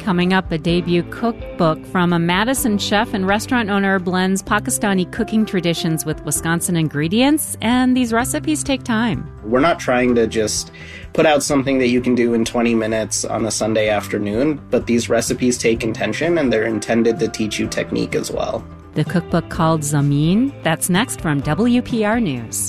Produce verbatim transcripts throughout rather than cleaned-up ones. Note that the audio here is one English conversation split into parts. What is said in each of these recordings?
Coming up, a debut cookbook from a Madison chef and restaurant owner blends Pakistani cooking traditions with Wisconsin ingredients, and these recipes take time. We're not trying to just put out something that you can do in twenty minutes on a Sunday afternoon, but these recipes take intention, and they're intended to teach you technique as well. The cookbook called Zameen, that's next from W P R News.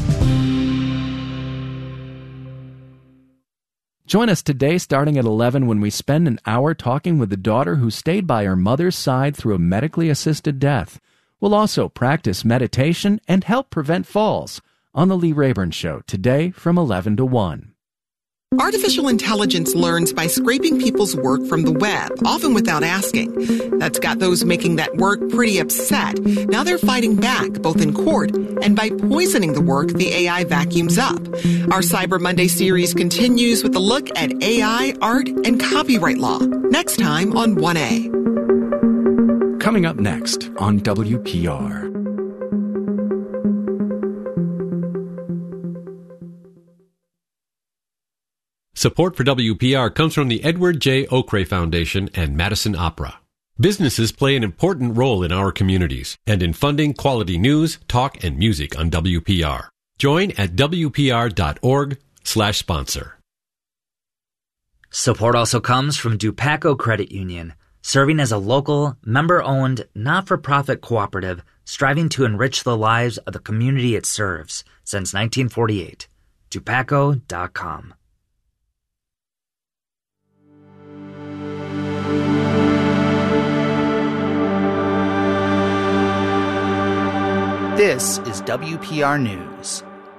Join us today starting at eleven when we spend an hour talking with the daughter who stayed by her mother's side through a medically assisted death. We'll also practice meditation and help prevent falls on The Lee Rayburn Show today from eleven to one. Artificial intelligence learns by scraping people's work from the web, often without asking. That's got those making that work pretty upset. Now they're fighting back, both in court and by poisoning the work the A I vacuums up. Our Cyber Monday series continues with a look at A I, art, and copyright law. Next time on one A. Coming up next on W P R. Support for W P R comes from the Edward J. Okray Foundation and Madison Opera. Businesses play an important role in our communities and in funding quality news, talk, and music on W P R. Join at W P R dot org slash sponsor. Support also comes from Dupaco Credit Union, serving as a local, member-owned, not-for-profit cooperative striving to enrich the lives of the community it serves since nineteen forty-eight. Dupaco dot com. This is W P R News.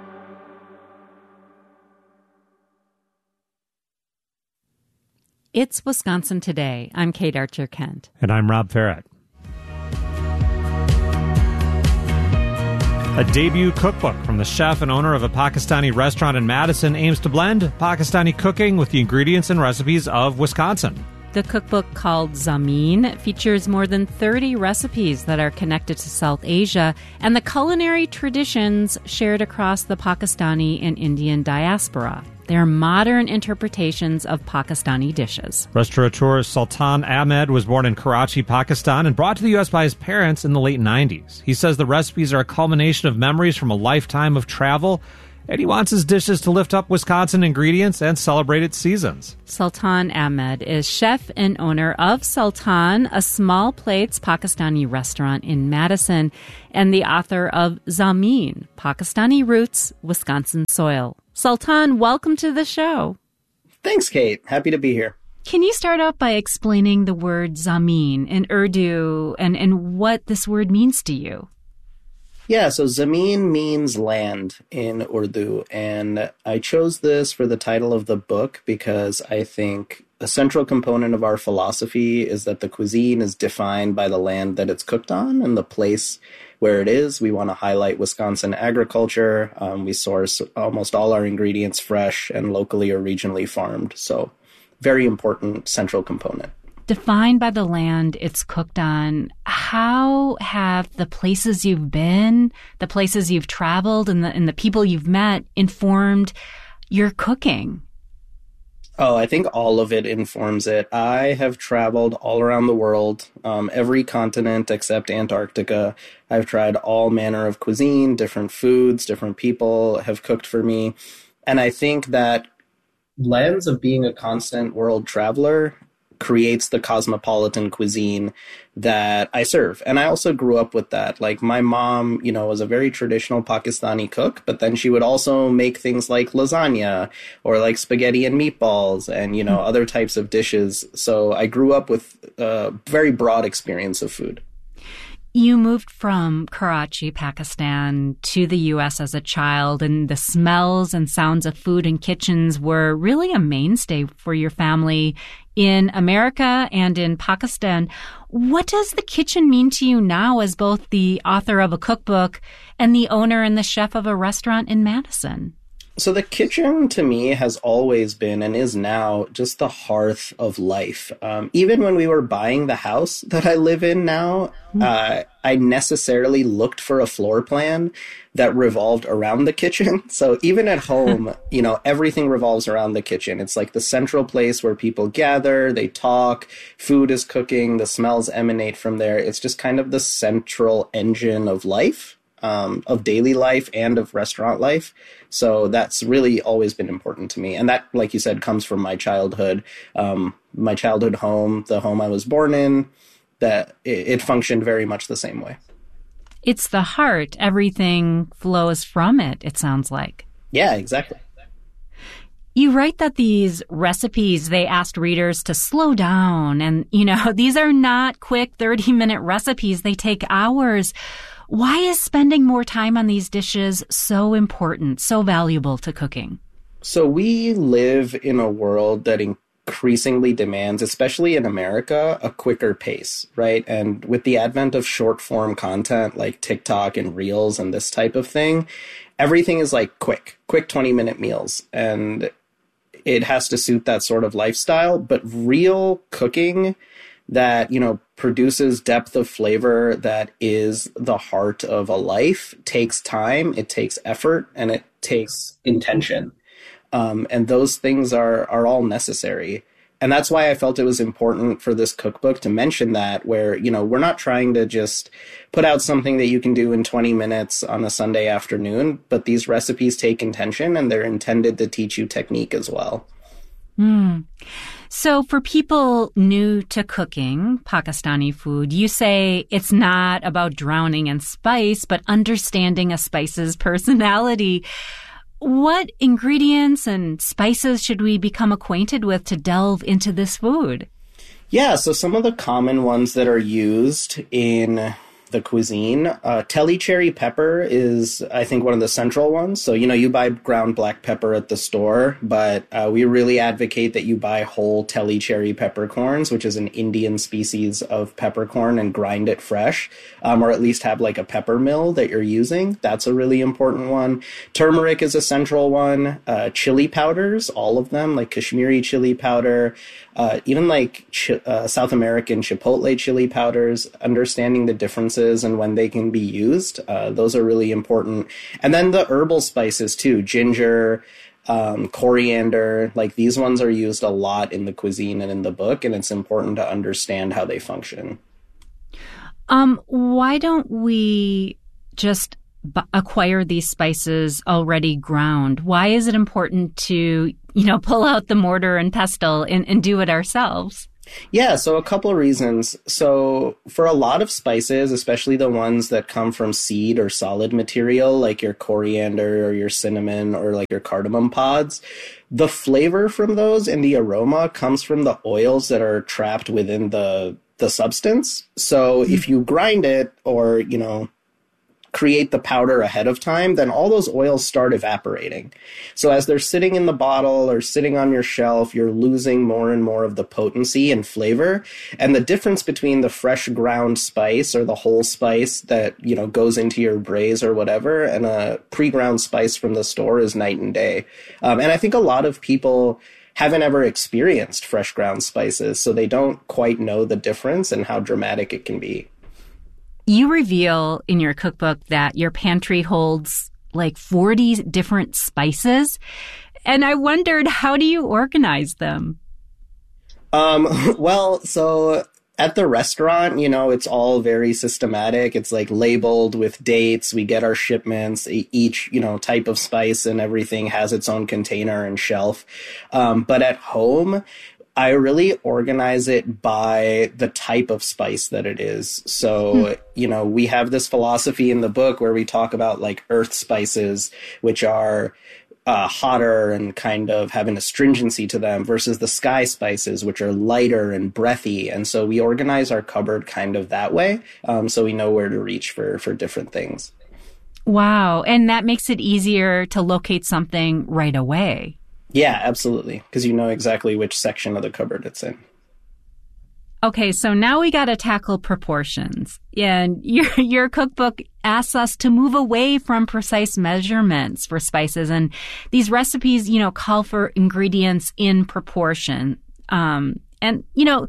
It's Wisconsin Today. I'm Kate Archer-Kent. And I'm Rob Farrett. A debut cookbook from the chef and owner of a Pakistani restaurant in Madison aims to blend Pakistani cooking with the ingredients and recipes of Wisconsin. The cookbook, called Zameen, features more than thirty recipes that are connected to South Asia and the culinary traditions shared across the Pakistani and Indian diaspora. They are modern interpretations of Pakistani dishes. Restaurateur Sultan Ahmed was born in Karachi, Pakistan, and brought to the U S by his parents in the late nineties. He says the recipes are a culmination of memories from a lifetime of travel, and he wants his dishes to lift up Wisconsin ingredients and celebrate its seasons. Sultan Ahmed is chef and owner of Sultan, a small plates Pakistani restaurant in Madison, and the author of Zameen, Pakistani Roots, Wisconsin Soil. Sultan, welcome to the show. Thanks, Kate. Happy to be here. Can you start out by explaining the word Zameen in Urdu and, and what this word means to you? Yeah, so Zameen means land in Urdu, and I chose this for the title of the book because I think a central component of our philosophy is that the cuisine is defined by the land that it's cooked on and the place where it is. We want to highlight Wisconsin agriculture. Um, we source almost all our ingredients fresh and locally or regionally farmed, so very important central component. Defined by the land it's cooked on, how have the places you've been, the places you've traveled, and the, and the people you've met informed your cooking? Oh, I think all of it informs it. I have traveled all around the world, um, every continent except Antarctica. I've tried all manner of cuisine, different foods, different people have cooked for me. And I think that lens of being a constant world traveler creates the cosmopolitan cuisine that I serve. And I also grew up with that. Like, my mom, you know, was a very traditional Pakistani cook, but then she would also make things like lasagna or like spaghetti and meatballs and, you know, other types of dishes. So I grew up with a very broad experience of food. You moved from Karachi, Pakistan, to the U S as a child, and the smells and sounds of food in kitchens were really a mainstay for your family in America and in Pakistan. What does the kitchen mean to you now as both the author of a cookbook and the owner and the chef of a restaurant in Madison? So the kitchen to me has always been and is now just the hearth of life. Um, even when we were buying the house that I live in now, uh, I necessarily looked for a floor plan that revolved around the kitchen. So even at home, you know, everything revolves around the kitchen. It's like the central place where people gather, they talk, food is cooking, the smells emanate from there. It's just kind of the central engine of life, um, of daily life and of restaurant life. So that's really always been important to me. And that, like you said, comes from my childhood, um, my childhood home, the home I was born in, that it, it functioned very much the same way. It's the heart. Everything flows from it, it sounds like. Yeah, exactly. You write that these recipes, they asked readers to slow down. And, you know, these are not quick thirty-minute recipes. They take hours. Why is spending more time on these dishes so important, so valuable to cooking? So we live in a world that increasingly demands, especially in America, a quicker pace, right? And with the advent of short form content like TikTok and Reels and this type of thing, everything is like quick, quick twenty minute meals. And it has to suit that sort of lifestyle. But real cooking that, you know, produces depth of flavor that is the heart of a life takes time, it takes effort, and it takes intention. Um, and those things are are all necessary. And that's why I felt it was important for this cookbook to mention that, where, you know, we're not trying to just put out something that you can do in twenty minutes on a Sunday afternoon, but these recipes take intention and they're intended to teach you technique as well. Mm. So for people new to cooking Pakistani food, you say it's not about drowning in spice, but understanding a spice's personality. What ingredients and spices should we become acquainted with to delve into this food? Yeah, so some of the common ones that are used in the cuisine, uh, Teli cherry pepper is, I think, one of the central ones. So, you know, you buy ground black pepper at the store, but uh, we really advocate that you buy whole Teli cherry peppercorns, which is an Indian species of peppercorn, and grind it fresh, um, or at least have like a pepper mill that you're using. That's a really important one. Turmeric is a central one. Uh, chili powders, all of them, like Kashmiri chili powder, uh, even like ch- uh, South American chipotle chili powders, understanding the differences and when they can be used. Uh, those are really important. And then the herbal spices too, ginger, um, coriander, like these ones are used a lot in the cuisine and in the book, and it's important to understand how they function. Um, why don't we just b- acquire these spices already ground? Why is it important to, you know, pull out the mortar and pestle and, and do it ourselves? Yeah, so a couple of reasons. So for a lot of spices, especially the ones that come from seed or solid material, like your coriander or your cinnamon or like your cardamom pods, the flavor from those and the aroma comes from the oils that are trapped within the the substance. So mm-hmm. if you grind it or, you know, create the powder ahead of time, then all those oils start evaporating. So as they're sitting in the bottle or sitting on your shelf, you're losing more and more of the potency and flavor. And the difference between the fresh ground spice or the whole spice that, you know, goes into your braise or whatever, and a pre-ground spice from the store is night and day. Um, and I think a lot of people haven't ever experienced fresh ground spices, so they don't quite know the difference and how dramatic it can be. You reveal in your cookbook that your pantry holds like forty different spices. And I wondered, how do you organize them? Um, well, so at the restaurant, you know, it's all very systematic. It's like labeled with dates. We get our shipments. Each, you know, type of spice and everything has its own container and shelf. Um, but at home, I really organize it by the type of spice that it is. So, hmm. you know, we have this philosophy in the book where we talk about like earth spices, which are uh, hotter and kind of have an astringency to them, versus the sky spices, which are lighter and breathy. And so we organize our cupboard kind of that way. Um, so we know where to reach for, for different things. Wow. And that makes it easier to locate something right away. Yeah, absolutely. Because you know exactly which section of the cupboard it's in. Okay, so now we got to tackle proportions. And your your cookbook asks us to move away from precise measurements for spices. And these recipes, you know, call for ingredients in proportion. Um, and, you know,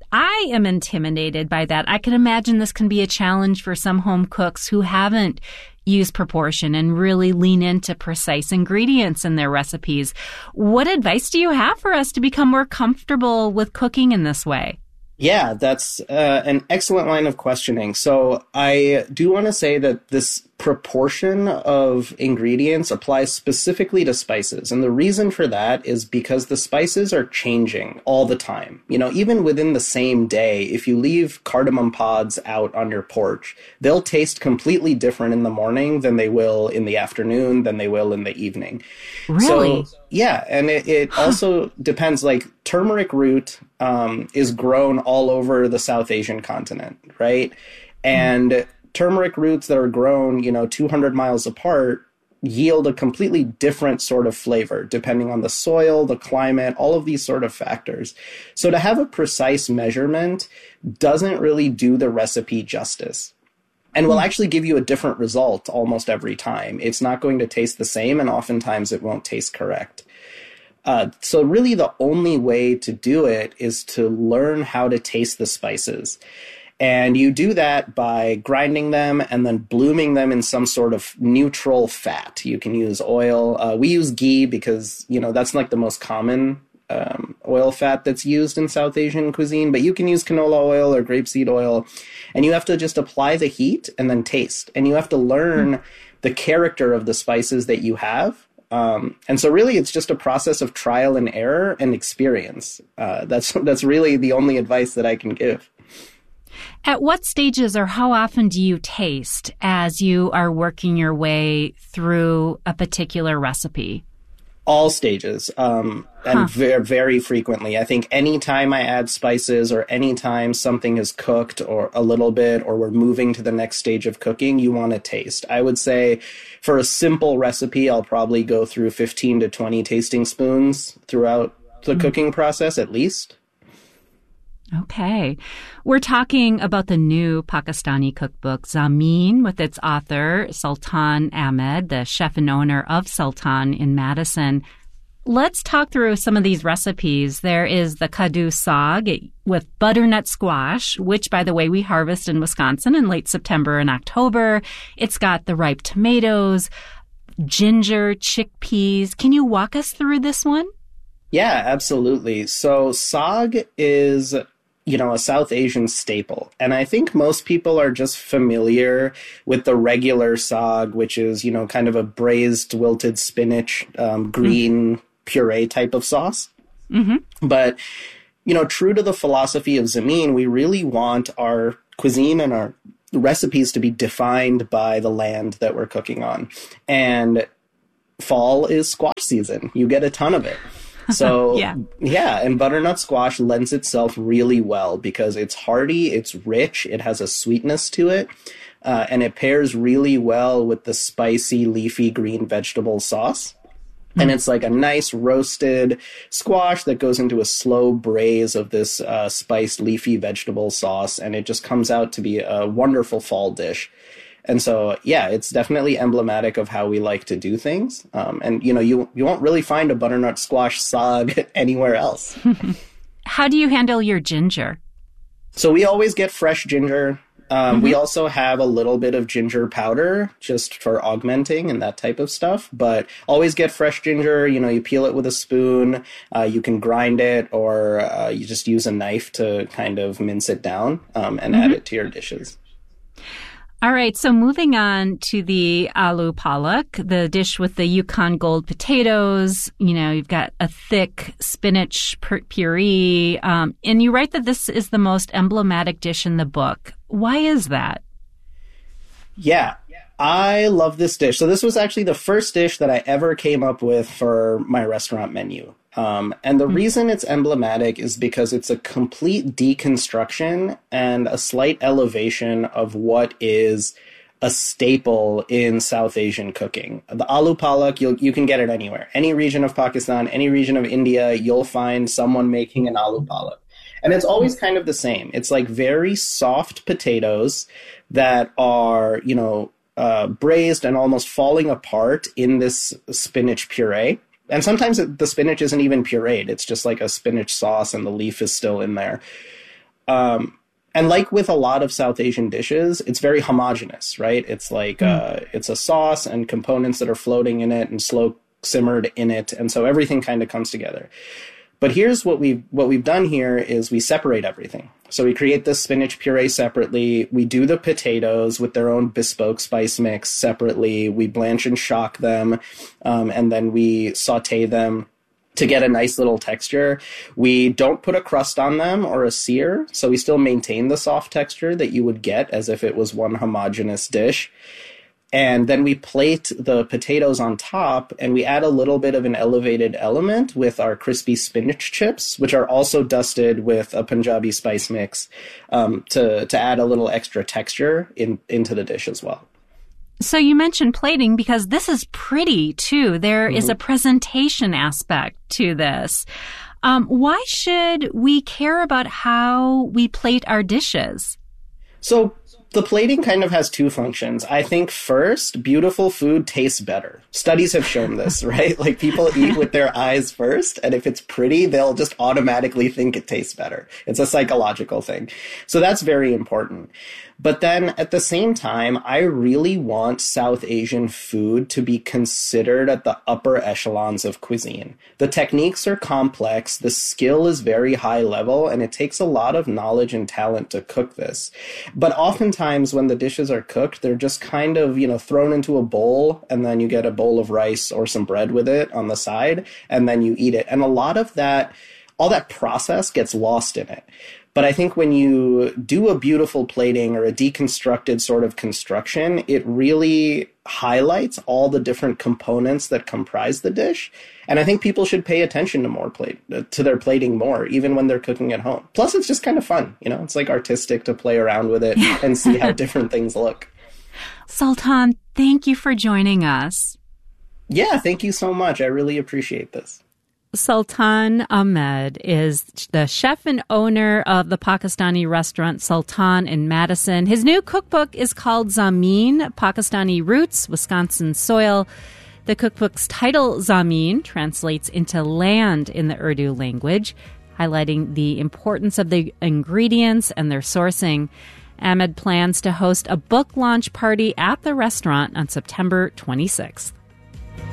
I am intimidated by that. I can imagine this can be a challenge for some home cooks who haven't used proportion and really lean into precise ingredients in their recipes. What advice do you have for us to become more comfortable with cooking in this way? Yeah, that's uh, an excellent line of questioning. So I do want to say that this proportion of ingredients applies specifically to spices. And the reason for that is because the spices are changing all the time. You know, even within the same day, if you leave cardamom pods out on your porch, they'll taste completely different in the morning than they will in the afternoon, than they will in the evening. Really? So, yeah, and it, it also depends, like turmeric root um, is grown all over the South Asian continent, right? And mm. turmeric roots that are grown, you know, two hundred miles apart yield a completely different sort of flavor, depending on the soil, the climate, all of these sort of factors. So to have a precise measurement doesn't really do the recipe justice. And will actually give you a different result almost every time. It's not going to taste the same, and oftentimes it won't taste correct. Uh, so really the only way to do it is to learn how to taste the spices. And you do that by grinding them and then blooming them in some sort of neutral fat. You can use oil. Uh, we use ghee because, you know, that's like the most common um, oil fat that's used in South Asian cuisine. But you can use canola oil or grapeseed oil. And you have to just apply the heat and then taste. And you have to learn the character of the spices that you have. Um, and so really it's just a process of trial and error and experience. Uh, that's that's really the only advice that I can give. At what stages or how often do you taste as you are working your way through a particular recipe? All stages, um, and huh. very, very frequently. I think anytime I add spices or anytime something is cooked or a little bit or we're moving to the next stage of cooking, you want to taste. I would say for a simple recipe, I'll probably go through fifteen to twenty tasting spoons throughout the mm. cooking process at least. Okay. We're talking about the new Pakistani cookbook, Zameen, with its author, Sultan Ahmed, the chef and owner of Sultan in Madison. Let's talk through some of these recipes. There is the Kaddu Saag with butternut squash, which, by the way, we harvest in Wisconsin in late September and October. It's got the ripe tomatoes, ginger, chickpeas. Can you walk us through this one? Yeah, absolutely. So saag is, you know, a South Asian staple. And I think most people are just familiar with the regular saag, which is, you know, kind of a braised wilted spinach, um, green mm. puree type of sauce. Mm-hmm. But, you know, true to the philosophy of Zameen, we really want our cuisine and our recipes to be defined by the land that we're cooking on. And fall is squash season. You get a ton of it. So, yeah. yeah, and butternut squash lends itself really well because it's hearty, it's rich, it has a sweetness to it, uh, and it pairs really well with the spicy, leafy green vegetable sauce. Mm. And it's like a nice roasted squash that goes into a slow braise of this uh, spiced, leafy vegetable sauce, and it just comes out to be a wonderful fall dish. And so, yeah, it's definitely emblematic of how we like to do things. Um, and, you know, you you won't really find a butternut squash saag anywhere else. How do you handle your ginger? So we always get fresh ginger. Um, mm-hmm. We also have a little bit of ginger powder just for augmenting and that type of stuff. But always get fresh ginger. You know, you peel it with a spoon. Uh, you can grind it or uh, you just use a knife to kind of mince it down um, and mm-hmm. add it to your dishes. All right, so moving on to the aloo palak, the dish with the Yukon Gold potatoes. You know, you've got a thick spinach puree, um, and you write that this is the most emblematic dish in the book. Why is that? Yeah, I love this dish. So this was actually the first dish that I ever came up with for my restaurant menu. Um, and the mm-hmm. reason it's emblematic is because it's a complete deconstruction and a slight elevation of what is a staple in South Asian cooking. The aloo palak, you you can get it anywhere. Any region of Pakistan, any region of India, you'll find someone making an aloo palak. And it's always kind of the same. It's like very soft potatoes that are, you know, uh, braised and almost falling apart in this spinach puree. And sometimes it, the spinach isn't even pureed. It's just like a spinach sauce and the leaf is still in there. Um, and like with a lot of South Asian dishes, it's very homogenous, right? It's like mm. uh, it's a sauce and components that are floating in it and slow simmered in it. And so everything kind of comes together. But here's what we've, what we've done here is we separate everything. So we create this spinach puree separately. We do the potatoes with their own bespoke spice mix separately. We blanch and shock them, um, and then we saute them to get a nice little texture. We don't put a crust on them or a sear, so we still maintain the soft texture that you would get as if it was one homogeneous dish. And then we plate the potatoes on top, and we add a little bit of an elevated element with our crispy spinach chips, which are also dusted with a Punjabi spice mix um, to, to add a little extra texture in, into the dish as well. So you mentioned plating because this is pretty, too. There mm-hmm. is a presentation aspect to this. Um, why should we care about how we plate our dishes? So the plating kind of has two functions. I think first, beautiful food tastes better. Studies have shown this, right? Like people eat with their eyes first, and if it's pretty, they'll just automatically think it tastes better. It's a psychological thing. So that's very important. But then at the same time, I really want South Asian food to be considered at the upper echelons of cuisine. The techniques are complex, the skill is very high level, and it takes a lot of knowledge and talent to cook this. But oftentimes when the dishes are cooked, they're just kind of, you know, thrown into a bowl, and then you get a bowl of rice or some bread with it on the side, and then you eat it. And a lot of that, all that process gets lost in it. But I think when you do a beautiful plating or a deconstructed sort of construction, it really highlights all the different components that comprise the dish. And I think people should pay attention to more plate to their plating more, even when they're cooking at home. Plus, it's just kind of fun. You know, it's like artistic to play around with it and see how different things look. Sultan, thank you for joining us. Yeah, thank you so much. I really appreciate this. Sultan Ahmed is the chef and owner of the Pakistani restaurant Sultan in Madison. His new cookbook is called Zameen, Pakistani Roots, Wisconsin Soil. The cookbook's title, Zameen, translates into land in the Urdu language, highlighting the importance of the ingredients and their sourcing. Ahmed plans to host a book launch party at the restaurant on September twenty-sixth.